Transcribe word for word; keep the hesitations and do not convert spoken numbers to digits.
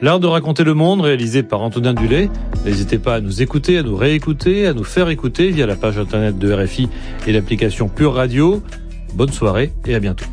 L'art de raconter le monde, réalisé par Antonin Dulay. N'hésitez pas à nous écouter, à nous réécouter, à nous faire écouter via la page internet de R F I et l'application Pure Radio. Bonne soirée et à bientôt.